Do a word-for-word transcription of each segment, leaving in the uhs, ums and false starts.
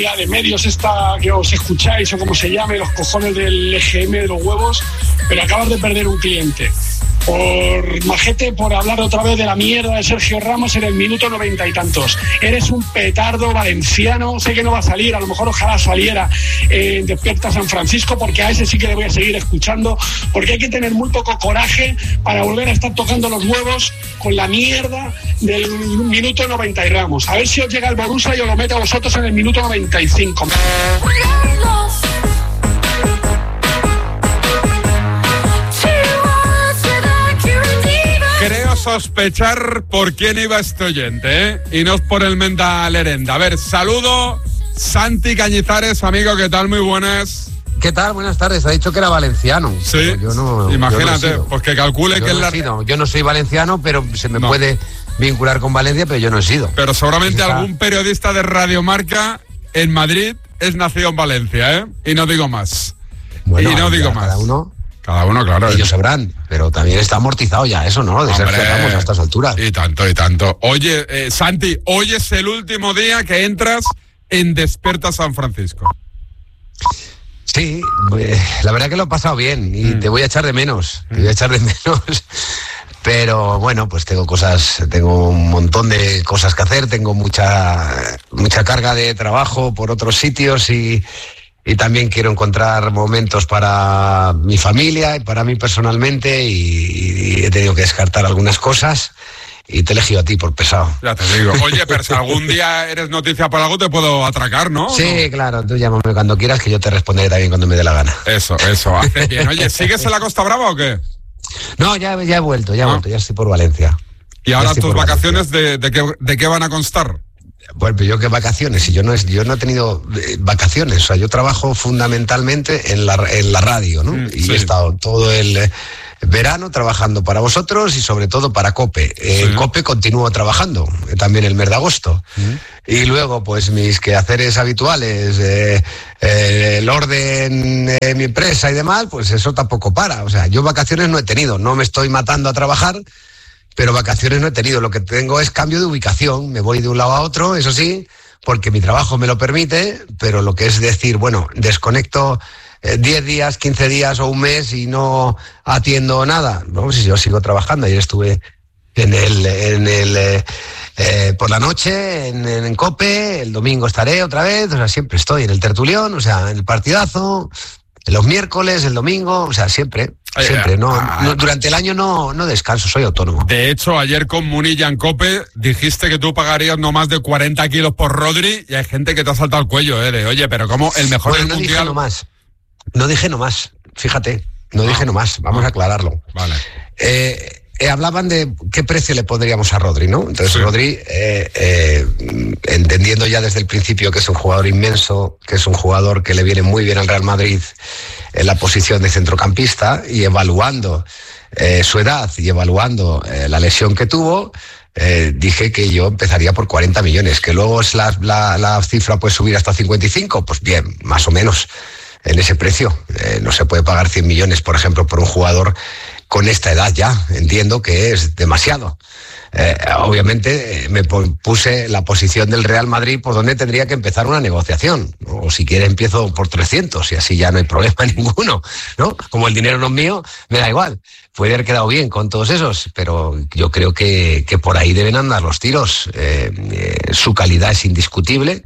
de medios esta que os escucháis o como se llame, los cojones del E G M de los huevos, pero acabas de perder un cliente. Por majete, por hablar otra vez de la mierda de Sergio Ramos en el minuto noventa y tantos. Eres un petardo valenciano, sé que no va a salir, a lo mejor ojalá saliera en Despierta San Francisco, porque a ese sí que le voy a seguir escuchando, porque hay que tener muy poco coraje para volver a estar tocando los huevos con la mierda del minuto noventa y Ramos. A ver si os llega el Borussia y os lo meto a vosotros en el minuto noventa y cinco. Creo sospechar por quién iba este oyente, ¿eh? Y no es por el Menda Lerenda. A ver, saludo, Santi Cañizares, amigo, ¿qué tal? Muy buenas. ¿Qué tal? Buenas tardes. Ha dicho que era valenciano. Sí, yo no, imagínate, yo no pues que calcule yo que no es la... Sido. Yo no soy valenciano, pero se me no. puede vincular con Valencia, pero yo no he sido. Pero seguramente Está... algún periodista de Radiomarca en Madrid es nacido en Valencia, ¿eh? Y no digo más. Bueno, y no digo más. Cada uno... Cada uno, claro. Ellos sabrán, pero también está amortizado ya eso, ¿no? De Sergio Ramos a estas alturas. Y tanto, y tanto. Oye, eh, Santi, hoy es el último día que entras en Despierta San Francisco. Sí, eh, la verdad que lo he pasado bien y mm. te voy a echar de menos, mm. te voy a echar de menos. Pero bueno, pues tengo cosas, tengo un montón de cosas que hacer, tengo mucha, mucha carga de trabajo por otros sitios y... Y también quiero encontrar momentos para mi familia y para mí personalmente y, y he tenido que descartar algunas cosas y te he elegido a ti por pesado. Ya te digo. Oye, pero si algún día eres noticia por algo te puedo atracar, ¿no? Sí, ¿no? Claro, tú llámame cuando quieras que yo te responderé también cuando me dé la gana. Eso, eso, hace bien. Oye, ¿sigues en la Costa Brava o qué? No, ya, ya he vuelto, ya he ¿Ah? vuelto, ya estoy por Valencia. ¿Y ahora tus vacaciones de, de, qué, de qué van a constar? Bueno, pero yo qué vacaciones, si yo no, es, yo no he tenido eh, vacaciones, o sea, yo trabajo fundamentalmente en la, en la radio, ¿no? Mm, y sí. he estado todo el eh, verano trabajando para vosotros y sobre todo para COPE. Eh, sí. COPE continúo trabajando, eh, también el mes de agosto. Mm. Y luego, pues mis quehaceres habituales, eh, eh, el orden de eh, mi empresa y demás, pues eso tampoco para. O sea, yo vacaciones no he tenido, no me estoy matando a trabajar, pero vacaciones no he tenido. Lo que tengo es cambio de ubicación. Me voy de un lado a otro, eso sí, porque mi trabajo me lo permite, pero lo que es decir, bueno, desconecto eh, diez días, quince días o un mes y no atiendo nada. No, si yo sigo trabajando. Ayer estuve en el, en el eh, eh, por la noche en, en COPE, el domingo estaré otra vez, o sea, siempre estoy en el tertulión, o sea, en el partidazo, en los miércoles, el domingo, o sea, siempre. Siempre, no, no, durante el año no, no descanso, soy autónomo. De hecho, ayer con Munilla en COPE dijiste que tú pagarías no más de cuarenta kilos por Rodri y hay gente que te ha saltado el cuello, ¿eh? De, oye, pero ¿cómo el mejor bueno, del no mundial? Dije no más, no dije no más, fíjate, no ah, dije no más, vamos ah, a aclararlo. Vale. Eh, eh, hablaban de qué precio le pondríamos a Rodri, ¿no? Entonces sí. Rodri, eh, eh, entendiendo ya desde el principio que es un jugador inmenso, que es un jugador que le viene muy bien al Real Madrid en la posición de centrocampista y evaluando eh, su edad y evaluando eh, la lesión que tuvo, eh, dije que yo empezaría por cuarenta millones, que luego es la, la, la cifra puede subir hasta cincuenta y cinco, pues bien, más o menos en ese precio. Eh, no se puede pagar cien millones, por ejemplo, por un jugador con esta edad ya, entiendo que es demasiado. Eh, obviamente eh, me puse la posición del Real Madrid por donde tendría que empezar una negociación, o si quiere empiezo por trescientos y así ya no hay problema ninguno, ¿no? Como el dinero no es mío, me da igual. Puede haber quedado bien con todos esos, pero yo creo que, que por ahí deben andar los tiros. Eh, eh, su calidad es indiscutible,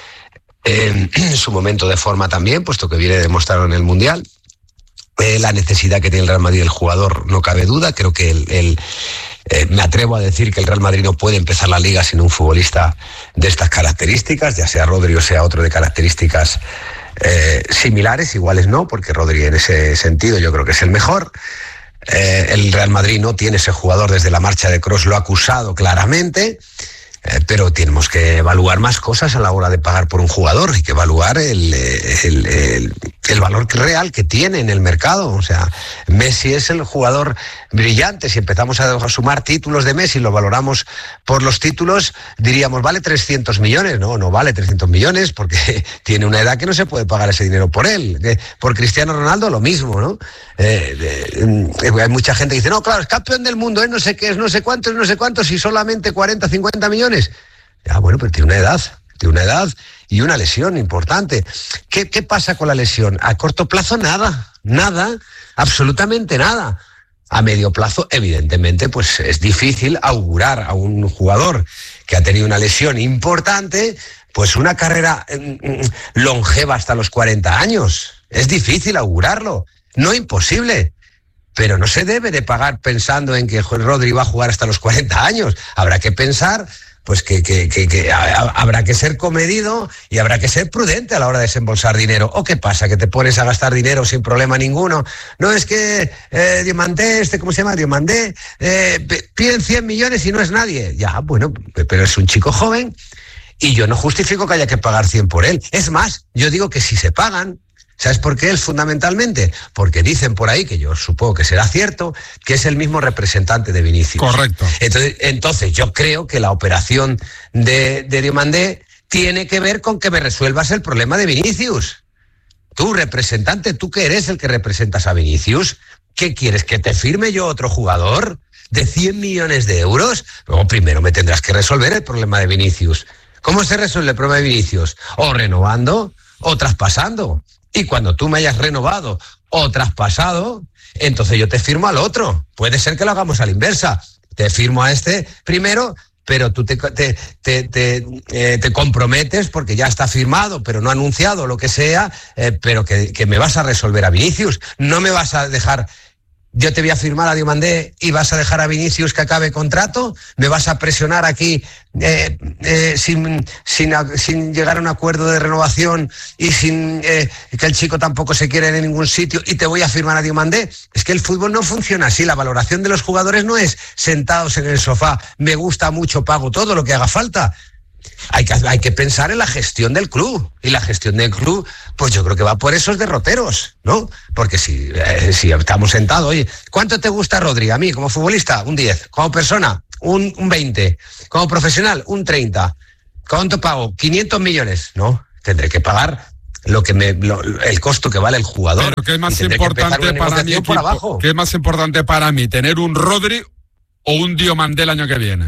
eh, su momento de forma también, puesto que viene demostrado en el Mundial. Eh, la necesidad que tiene el Real Madrid el jugador, no cabe duda. Creo que el, el eh, me atrevo a decir que el Real Madrid no puede empezar la liga sin un futbolista de estas características, ya sea Rodri o sea otro de características eh, similares, iguales no, porque Rodri en ese sentido yo creo que es el mejor. Eh, el Real Madrid no tiene ese jugador desde la marcha de Kroos, lo ha acusado claramente. Eh, pero tenemos que evaluar más cosas a la hora de pagar por un jugador. Hay que evaluar el, el, el, el valor real que tiene en el mercado. O sea, Messi es el jugador brillante. Si empezamos a sumar títulos de Messi, lo valoramos por los títulos, diríamos, vale trescientos millones. No, no vale trescientos millones porque tiene una edad que no se puede pagar ese dinero por él. Por Cristiano Ronaldo lo mismo, ¿no? Eh, eh, hay mucha gente que dice, no, claro, es campeón del mundo, ¿eh? no sé qué, es no sé cuántos, no sé cuántos, y solamente cuarenta, cincuenta millones. Ya, bueno, pero tiene una edad, tiene una edad, y una lesión importante. ¿Qué, qué pasa con la lesión? A corto plazo nada, nada, absolutamente nada. A medio plazo, evidentemente, pues es difícil augurar a un jugador que ha tenido una lesión importante, pues una carrera eh, longeva hasta los cuarenta años. Es difícil augurarlo, no imposible. Pero no se debe de pagar pensando en que Rodri va a jugar hasta los cuarenta años. Habrá que pensar, pues que, que, que, que habrá que ser comedido y habrá que ser prudente a la hora de desembolsar dinero. ¿O qué pasa? ¿Que te pones a gastar dinero sin problema ninguno? No es que eh, Diomandé, este, ¿cómo se llama? Diomandé, eh, piden cien millones y no es nadie. Ya, bueno, pero es un chico joven y yo no justifico que haya que pagar cien por él. Es más, yo digo que si se pagan, ¿sabes por qué es fundamentalmente? Porque dicen por ahí, que yo supongo que será cierto, que es el mismo representante de Vinicius. Correcto. Entonces, entonces yo creo que la operación de, de Diomandé tiene que ver con que me resuelvas el problema de Vinicius. Tú, representante, tú que eres el que representas a Vinicius, ¿qué quieres? ¿Que te firme yo otro jugador de cien millones de euros? Luego primero me tendrás que resolver el problema de Vinicius. ¿Cómo se resuelve el problema de Vinicius? O renovando o traspasando. Y cuando tú me hayas renovado o traspasado, entonces yo te firmo al otro. Puede ser que lo hagamos a la inversa. Te firmo a este primero, pero tú te, te, te, te, eh, te comprometes porque ya está firmado, pero no anunciado, lo que sea, eh, pero que, que me vas a resolver a Vinicius. No me vas a dejar... Yo te voy a firmar a Diomandé y vas a dejar a Vinicius que acabe contrato. Me vas a presionar aquí eh, eh, sin, sin, sin llegar a un acuerdo de renovación y sin eh, que el chico tampoco se quiera ir en ningún sitio y te voy a firmar a Diomandé. Es que el fútbol no funciona así. La valoración de los jugadores no es sentados en el sofá. Me gusta mucho, pago todo lo que haga falta. Hay que, hay que pensar en la gestión del club. Y la gestión del club, pues yo creo que va por esos derroteros, ¿no? Porque si, eh, si estamos sentados, oye, ¿cuánto te gusta Rodri? A mí, como futbolista, un diez. Como persona, un, un veinte. Como profesional, un treinta. ¿Cuánto pago? quinientos millones. No, tendré que pagar lo que me, lo, el costo que vale el jugador. Pero ¿qué es más importante para mi equipo? ¿Qué es más importante para mí? ¿Tener un Rodri o un Diomandé el año que viene?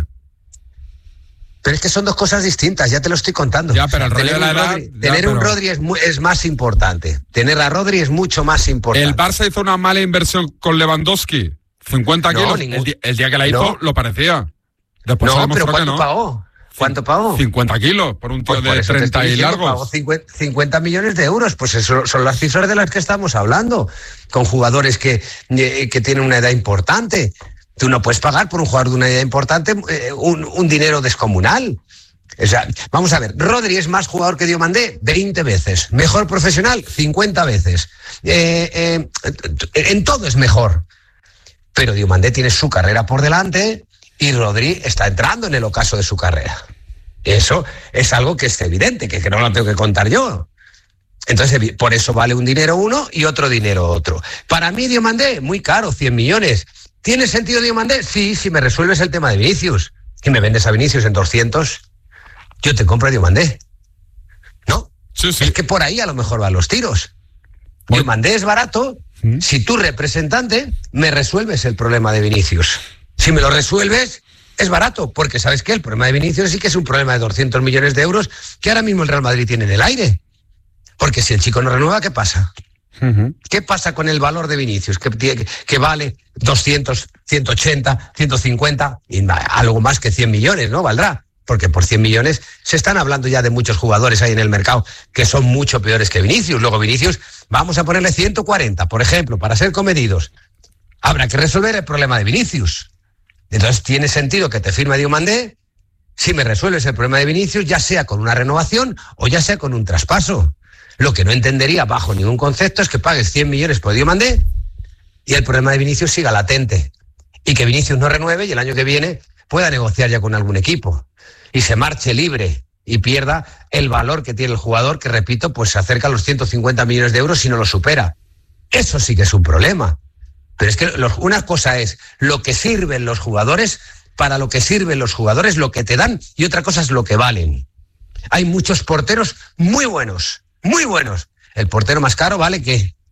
Pero es que son dos cosas distintas, ya te lo estoy contando. Ya, pero el rollo de la edad... Rodri, ya, tener pero... un Rodri es, muy, es más importante. Tener a Rodri es mucho más importante. El Barça hizo una mala inversión con Lewandowski. cincuenta no, kilos. Ningún... El, día, el día que la hizo no. lo parecía. Después no, pero ¿cuánto no. pagó? ¿Cuánto pagó? cincuenta kilos por un tío pues de treinta y largos. Pagó cincuenta millones de euros. Pues eso son las cifras de las que estamos hablando. Con jugadores que, eh, que tienen una edad importante. Tú no puedes pagar por un jugador de una edad importante eh, un, un dinero descomunal. O sea, vamos a ver, Rodri es más jugador que Diomandé veinte veces. Mejor profesional, cincuenta veces. Eh, eh, en todo es mejor. Pero Diomandé tiene su carrera por delante y Rodri está entrando en el ocaso de su carrera. Eso es algo que es evidente, que, que no lo tengo que contar yo. Entonces, por eso vale un dinero uno y otro dinero otro. Para mí, Diomandé, muy caro, cien millones. ¿Tiene sentido Diomandé? Sí, si me resuelves el tema de Vinicius. Y me vendes a Vinicius en doscientos, yo te compro a Diomandé. ¿No? Sí, sí. Es que por ahí a lo mejor van los tiros. Bueno. Diomandé es barato ¿Mm? si tú, representante, me resuelves el problema de Vinicius. Si me lo resuelves, es barato, porque ¿sabes qué? El problema de Vinicius sí que es un problema de doscientos millones de euros que ahora mismo el Real Madrid tiene en el aire. Porque si el chico no renueva, ¿qué pasa? Uh-huh. ¿Qué pasa con el valor de Vinicius? Que, que vale doscientos, ciento ochenta, ciento cincuenta y algo más que cien millones, ¿no? Valdrá. Porque por cien millones se están hablando ya de muchos jugadores ahí en el mercado que son mucho peores que Vinicius. Luego Vinicius, vamos a ponerle ciento cuarenta, por ejemplo, para ser comedidos. Habrá que resolver el problema de Vinicius. Entonces tiene sentido que te firme Diomandé si me resuelves el problema de Vinicius, ya sea con una renovación o ya sea con un traspaso. Lo que no entendería bajo ningún concepto es que pagues cien millones por Diomandé y el problema de Vinicius siga latente. Y que Vinicius no renueve y el año que viene pueda negociar ya con algún equipo. Y se marche libre y pierda el valor que tiene el jugador, que repito, pues se acerca a los ciento cincuenta millones de euros si no lo supera. Eso sí que es un problema. Pero es que los, una cosa es lo que sirven los jugadores, para lo que sirven los jugadores, lo que te dan, y otra cosa es lo que valen. Hay muchos porteros muy buenos. Muy buenos. El portero más caro vale, ¿qué?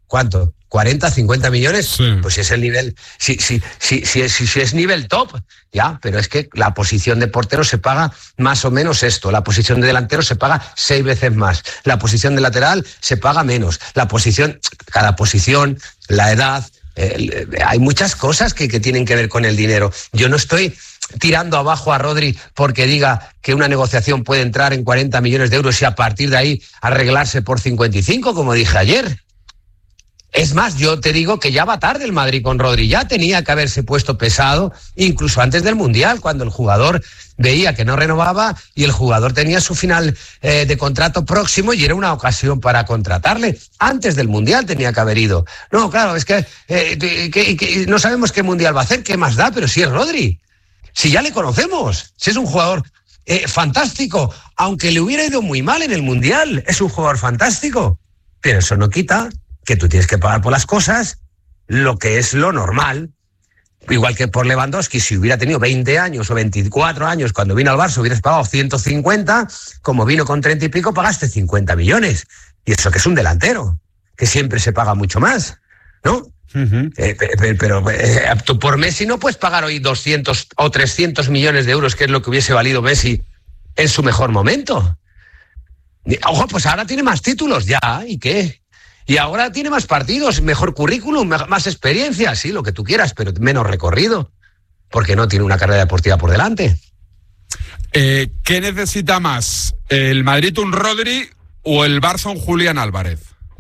¿cuánto? ¿cuarenta, cincuenta millones? Sí. Pues es el nivel, si, si, si, si, si, si es nivel top, ya, pero es que la posición de portero se paga más o menos esto, la posición de delantero se paga seis veces más, la posición de lateral se paga menos, la posición, cada posición, la edad, eh, hay muchas cosas que, que tienen que ver con el dinero. Yo no estoy tirando abajo a Rodri porque diga que una negociación puede entrar en cuarenta millones de euros y a partir de ahí arreglarse por cincuenta y cinco, como dije ayer. Es más, yo te digo que ya va tarde el Madrid con Rodri, ya tenía que haberse puesto pesado, incluso antes del Mundial, cuando el jugador veía que no renovaba y el jugador tenía su final eh, de contrato próximo y era una ocasión para contratarle. Antes del Mundial tenía que haber ido. No, claro, es que, eh, que, que no sabemos qué Mundial va a hacer, qué más da, pero si es Rodri, si ya le conocemos, si es un jugador eh, fantástico, aunque le hubiera ido muy mal en el Mundial, es un jugador fantástico, pero eso no quita que tú tienes que pagar por las cosas lo que es lo normal. Igual que por Lewandowski, si hubiera tenido veinte años o veinticuatro años cuando vino al Barça, hubieras pagado ciento cincuenta, como vino con treinta y pico, pagaste cincuenta millones. Y eso que es un delantero, que siempre se paga mucho más, ¿no? Uh-huh. Eh, pero pero eh, tú por Messi no puedes pagar hoy doscientos o trescientos millones de euros, que es lo que hubiese valido Messi en su mejor momento. Ojo, pues ahora tiene más títulos, ya, ¿y qué? Y ahora tiene más partidos, mejor currículum, más experiencia, sí, lo que tú quieras, pero menos recorrido, porque no tiene una carrera deportiva por delante. Eh, ¿Qué necesita más? ¿El Madrid un Rodri o el Barça un Julián Álvarez?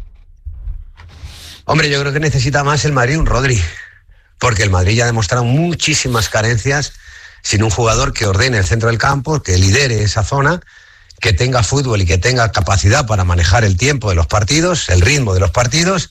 Hombre, yo creo que necesita más el Madrid un Rodri, porque el Madrid ya ha demostrado muchísimas carencias sin un jugador que ordene el centro del campo, que lidere esa zona, que tenga fútbol y que tenga capacidad para manejar el tiempo de los partidos, el ritmo de los partidos,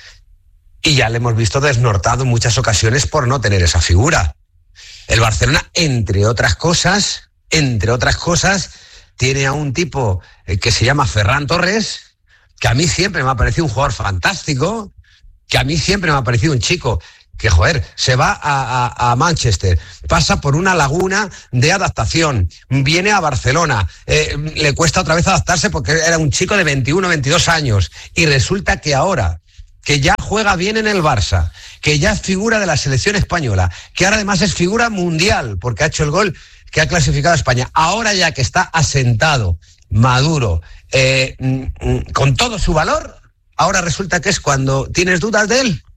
y ya le hemos visto desnortado en muchas ocasiones por no tener esa figura. El Barcelona, entre otras cosas, entre otras cosas, tiene a un tipo que se llama Ferran Torres, que a mí siempre me ha parecido un jugador fantástico, que a mí siempre me ha parecido un chico que, joder, se va a, a, a Manchester, pasa por una laguna de adaptación, viene a Barcelona, eh, le cuesta otra vez adaptarse porque era un chico de veintiuno, veintidós años, y resulta que ahora, que ya juega bien en el Barça, que ya es figura de la selección española, que ahora además es figura mundial, porque ha hecho el gol que ha clasificado a España, ahora ya que está asentado, maduro, eh, con todo su valor, ahora resulta que es cuando tienes dudas de él.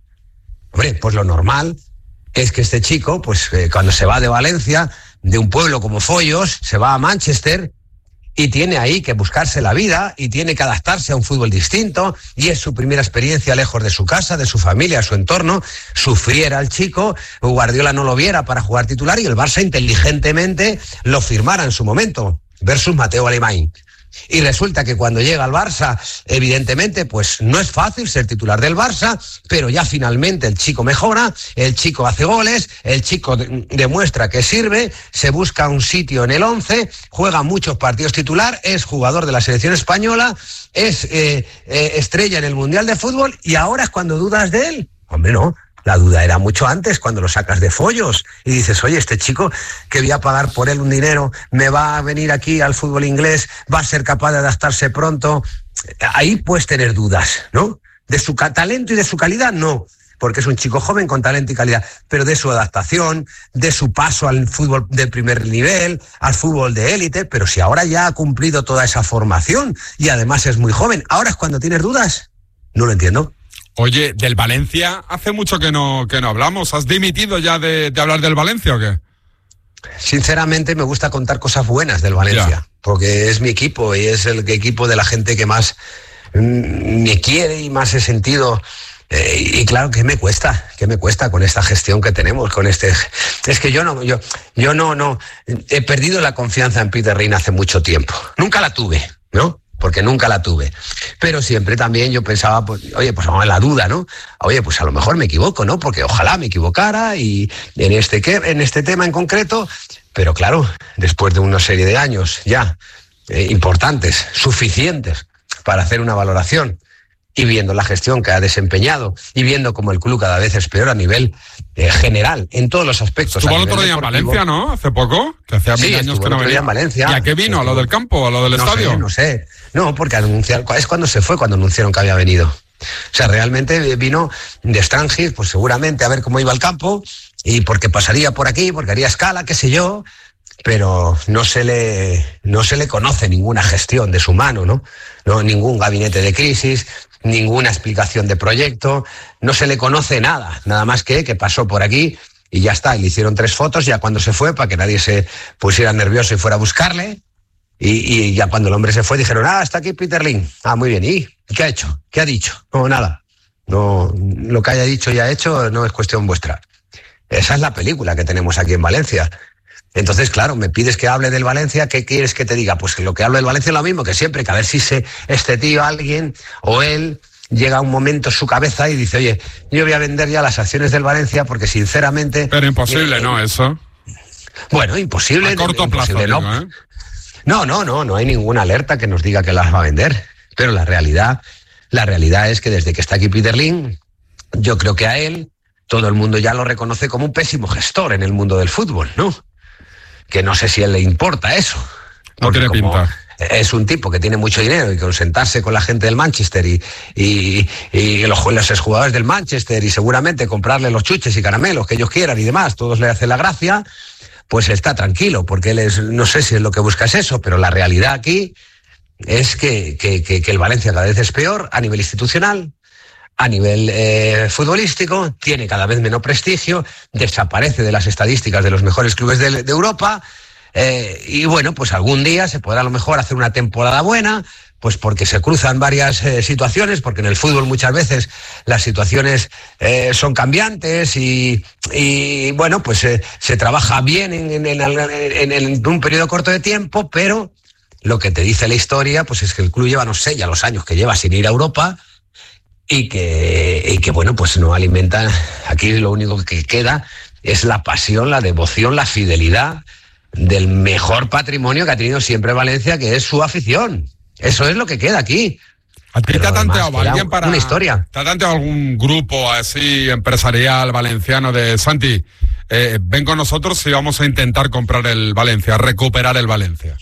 Hombre, pues lo normal es que este chico, pues eh, cuando se va de Valencia, de un pueblo como Follos, se va a Manchester y tiene ahí que buscarse la vida y tiene que adaptarse a un fútbol distinto y es su primera experiencia lejos de su casa, de su familia, de su entorno. Sufriera el chico, Guardiola no lo viera para jugar titular y el Barça inteligentemente lo firmara en su momento, versus Mateo Alemany. Y resulta que cuando llega al Barça, evidentemente, pues no es fácil ser titular del Barça, pero ya finalmente el chico mejora, el chico hace goles, el chico de- demuestra que sirve, se busca un sitio en el once, juega muchos partidos titular, es jugador de la selección española, es eh, eh, estrella en el Mundial de Fútbol y ahora es cuando dudas de él. Hombre, no. La duda era mucho antes, cuando lo sacas de Follos y dices, oye, este chico que voy a pagar por él un dinero, me va a venir aquí al fútbol inglés, va a ser capaz de adaptarse pronto. Ahí puedes tener dudas, ¿no? De su ca- talento y de su calidad, no, porque es un chico joven con talento y calidad, pero de su adaptación, de su paso al fútbol de primer nivel, al fútbol de élite, pero si ahora ya ha cumplido toda esa formación y además es muy joven, ¿ahora es cuando tienes dudas? No lo entiendo. Oye, del Valencia hace mucho que no, que no hablamos. ¿Has dimitido ya de, de hablar del Valencia o qué? Sinceramente me gusta contar cosas buenas del Valencia, Ya. porque es mi equipo y es el equipo de la gente que más mm, me quiere y más he sentido. Eh, y claro, ¿qué me cuesta? ¿Qué me cuesta con esta gestión que tenemos? Con este, es que yo no, yo, yo no, no, he perdido la confianza en Peter Reina hace mucho tiempo. Nunca la tuve, ¿no? Porque nunca la tuve. Pero siempre también yo pensaba, pues, oye, pues vamos a la duda, ¿no? Oye, pues a lo mejor me equivoco, ¿no? Porque ojalá me equivocara y en este, en este tema en concreto, pero claro, después de una serie de años ya eh, importantes, suficientes para hacer una valoración y viendo la gestión que ha desempeñado y viendo cómo el club cada vez es peor a nivel eh, general, en todos los aspectos. Estuvo el otro día en Valencia, ¿no? Hace poco, que hacía Sí, mil años estuvo que el no otro venía. día en Valencia. ¿Y a qué vino? ¿A lo del campo o a lo del no estadio? Sé, no sé. No, porque anunciaron, es cuando se fue, cuando anunciaron que había venido. O sea, realmente vino de Strangis, pues seguramente a ver cómo iba el campo y porque pasaría por aquí, porque haría escala, qué sé yo, pero no se le, no se le conoce ninguna gestión de su mano, ¿no? No, ningún gabinete de crisis, ninguna explicación de proyecto, no se le conoce nada, nada más que que pasó por aquí y ya está, y le hicieron tres fotos ya cuando se fue para que nadie se pusiera nervioso y fuera a buscarle. Y, y ya cuando el hombre se fue dijeron, ah, está aquí Peter Lim. Ah, muy bien. ¿Y qué ha hecho? ¿Qué ha dicho? No, nada. No, lo que haya dicho y ha hecho no es cuestión vuestra. Esa es la película que tenemos aquí en Valencia. Entonces, claro, me pides que hable del Valencia, ¿qué quieres que te diga? Pues que lo que hablo del Valencia es lo mismo que siempre, que a ver si se, este tío, alguien o él, llega a un momento en su cabeza y dice, oye, yo voy a vender ya las acciones del Valencia porque sinceramente... Pero imposible, eh, ¿no? Eso. Bueno, imposible. A corto plazo, imposible, digo, ¿no? ¿eh? No, no, no, no hay ninguna alerta que nos diga que las va a vender. Pero la realidad, la realidad es que desde que está aquí Peter Lim, yo creo que a él todo el mundo ya lo reconoce como un pésimo gestor en el mundo del fútbol, ¿no? Que no sé si a él le importa eso. No tiene pinta. Es un tipo que tiene mucho dinero y con sentarse con la gente del Manchester y, y, y los, los exjugadores del Manchester y seguramente comprarle los chuches y caramelos que ellos quieran y demás, todos le hacen la gracia, pues está tranquilo, porque él es, no sé si es lo que busca es eso, pero la realidad aquí es que, que, que, que el Valencia cada vez es peor a nivel institucional, a nivel eh, futbolístico, tiene cada vez menos prestigio, desaparece de las estadísticas de los mejores clubes de, de Europa, eh, y bueno, pues algún día se podrá a lo mejor hacer una temporada buena, pues porque se cruzan varias eh, situaciones, porque en el fútbol muchas veces las situaciones eh, son cambiantes y, y bueno, pues eh, se trabaja bien en, en, en, en, en un periodo corto de tiempo, pero lo que te dice la historia pues es que el club lleva, no sé, ya los años que lleva sin ir a Europa y que, y que bueno, pues no alimenta, aquí lo único que queda es la pasión, la devoción, la fidelidad del mejor patrimonio que ha tenido siempre Valencia, que es su afición. Eso es lo que queda aquí. ¿A ti te ha tanteado alguien para una historia? ¿Te ha tanteado algún grupo así empresarial valenciano de Santi? Eh, ven con nosotros y vamos a intentar comprar el Valencia, recuperar el Valencia.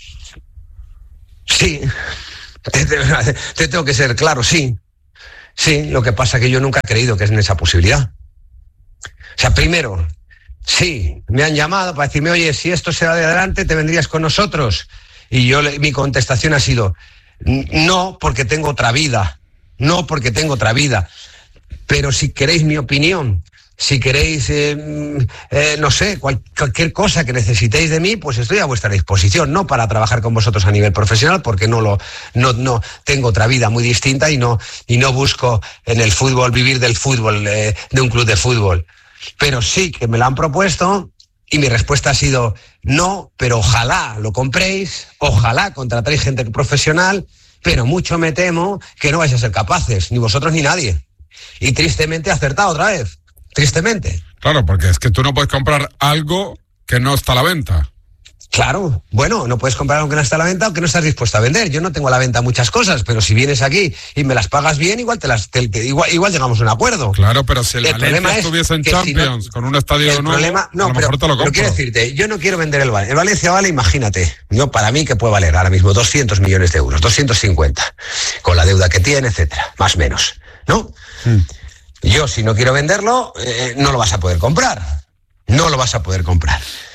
Sí, te, te, te tengo que ser claro, sí. Sí, lo que pasa es que yo nunca he creído que es en esa posibilidad. O sea, primero, sí, me han llamado para decirme, oye, si esto se va de adelante, ¿te vendrías con nosotros? Y yo, mi contestación ha sido, no, porque tengo otra vida, no, porque tengo otra vida. Pero si queréis mi opinión, si queréis, eh, eh, no sé, cual, cualquier cosa que necesitéis de mí, pues estoy a vuestra disposición, no para trabajar con vosotros a nivel profesional, porque no lo, no, no tengo otra vida muy distinta y no, y no busco en el fútbol vivir del fútbol, eh, de un club de fútbol. Pero sí que me lo han propuesto y mi respuesta ha sido no, pero ojalá lo compréis, ojalá contratéis gente profesional, pero mucho me temo que no vais a ser capaces, ni vosotros ni nadie. Y tristemente he acertado otra vez. Tristemente. Claro, porque es que tú no puedes comprar algo que no está a la venta. Claro, bueno, no puedes comprar algo que no está a la venta o que no estás dispuesto a vender. Yo no tengo a la venta muchas cosas, pero si vienes aquí y me las pagas bien, igual te las te, te, igual, igual llegamos a un acuerdo. Claro, pero si el, el Valencia estuviese en Champions, si no, con un estadio el nuevo, problema, no, a lo pero, mejor te lo compro. Pero quiero decirte, yo no quiero vender el Valencia. El Valencia vale, imagínate, yo para mí que puede valer ahora mismo doscientos millones de euros, doscientos cincuenta, con la deuda que tiene, etcétera, más o menos, ¿no? Hmm. Yo, si no quiero venderlo, eh, no lo vas a poder comprar. No lo vas a poder comprar.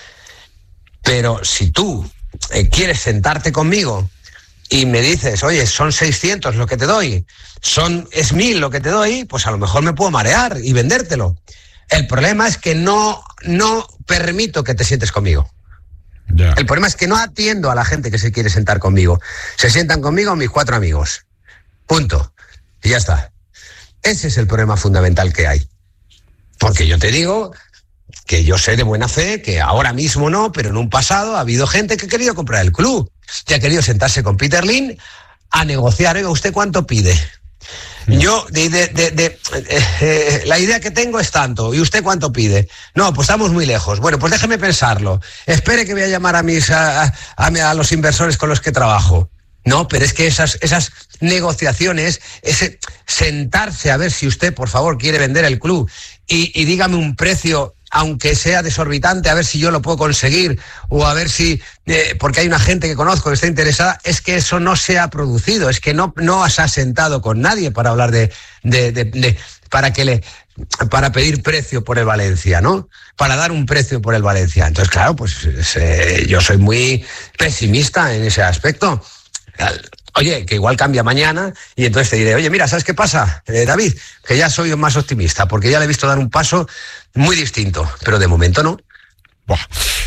Pero si tú eh, quieres sentarte conmigo y me dices, oye, son seiscientos lo que te doy, son es mil lo que te doy, pues a lo mejor me puedo marear y vendértelo. El problema es que no, no permito que te sientes conmigo. Yeah. El problema es que no atiendo a la gente que se quiere sentar conmigo. Se sientan conmigo mis cuatro amigos. Punto. Y ya está. Ese es el problema fundamental que hay. Porque yo te digo que yo sé de buena fe que ahora mismo no, pero en un pasado ha habido gente que ha querido comprar el club, que ha querido sentarse con Peter Lim a negociar. Oiga, ¿usted cuánto pide? Mm. Yo, de, de, de, de, eh, eh, la idea que tengo es tanto. ¿Y usted cuánto pide? No, pues estamos muy lejos. Bueno, pues déjeme pensarlo. Espere que voy a llamar a mis a, a, a los inversores con los que trabajo. No, pero es que esas, esas negociaciones, ese sentarse a ver si usted, por favor, quiere vender el club y, y dígame un precio aunque sea desorbitante, a ver si yo lo puedo conseguir, o a ver si, eh, porque hay una gente que conozco que está interesada, es que eso no se ha producido, es que no, no has sentado con nadie para hablar de, de, de, de para que le, para pedir precio por el Valencia, ¿no? Para dar un precio por el Valencia. Entonces, claro, pues eh, yo soy muy pesimista en ese aspecto. Oye, que igual cambia mañana y entonces te diré, oye, mira, ¿sabes qué pasa, eh, David? Que ya soy más optimista, porque ya le he visto dar un paso muy distinto, pero de momento no. Buah.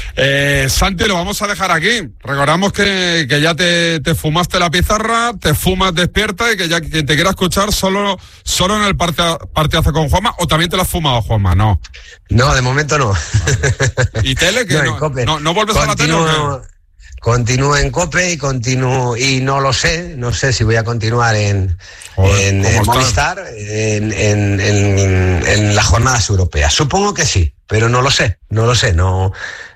Eh, Santi, lo vamos a dejar aquí. Recordamos que, que ya te, te fumaste la pizarra, te fumas despierta y que ya quien te quiera escuchar solo, solo en el parte, partidazo con Juanma, o también te lo has fumado, Juanma, ¿no? No, de momento no. Vale. ¿Y tele? Que no, no, no, ¿no vuelves Continúo... a la tele o qué? Continúo en COPE y continúo, y no lo sé, no sé si voy a continuar en, Joder, en, en Movistar en, en, en, en las jornadas europeas. Supongo que sí, pero no lo sé, no lo sé, no,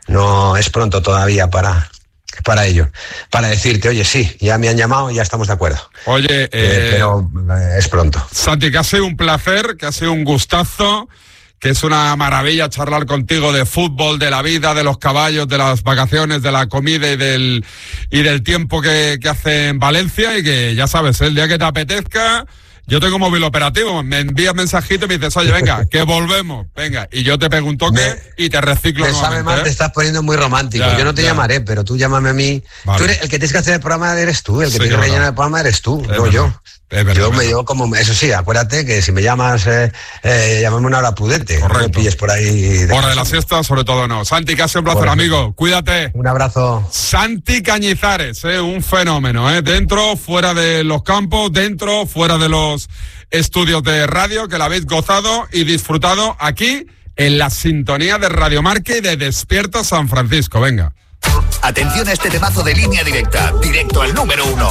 no es pronto todavía para, para ello, para decirte, oye, sí, ya me han llamado y ya estamos de acuerdo. Oye, eh, eh, pero eh, es pronto. Santi, que ha sido un placer, que ha sido un gustazo, que es una maravilla charlar contigo de fútbol, de la vida, de los caballos, de las vacaciones, de la comida y del y del tiempo que, que hace en Valencia, y que ya sabes, el día que te apetezca, yo tengo móvil operativo, me envías mensajito y me dices, oye, venga, que volvemos, venga, y yo te pregunto qué y te reciclo me nuevamente. Sabe mal, ¿eh? Te estás poniendo muy romántico, ya, yo no te ya. llamaré, pero tú llámame a mí. Vale. Tú eres, el que tienes que hacer el programa eres tú, el que sí, tiene que rellenar el programa eres tú, es no verdad. yo. Es verdad, yo me llevo como, eso sí, acuérdate que si me llamas, eh, eh, llámame una hora prudente. Correcto. No me pilles por ahí. Hora de la siesta, sobre todo no. Santi, que ha sido un placer, por amigo. Cuídate. Un abrazo. Santi Cañizares, eh, un fenómeno, eh. Dentro, fuera de los campos, dentro, fuera de los estudios de radio, que la habéis gozado y disfrutado aquí en la sintonía de Radio Marca y de Despierta San Francisco. Venga. Atención a este temazo de Línea Directa, directo al número uno.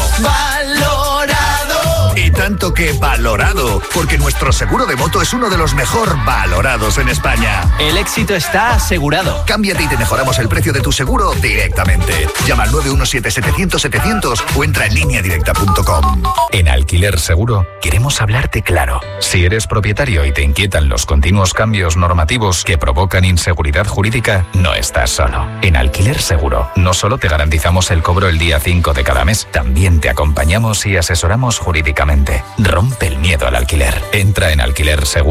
¡Valorado! Y tanto que valorado, porque nuestro seguro de moto es uno de los mejor valorados en España. El éxito está asegurado. Cámbiate y te mejoramos el precio de tu seguro directamente. Llama al nueve uno siete, setecientos, setecientos o entra en línea directa punto com. En Alquiler Seguro queremos hablarte claro. Si eres propietario y te inquietan los continuos cambios normativos que provocan inseguridad jurídica, no estás solo. En Alquiler Seguro no solo te garantizamos el cobro el día cinco de cada mes, también te acompañamos y asesoramos jurídicamente. Rompe el miedo al alquiler. Entra en Alquiler Seguro.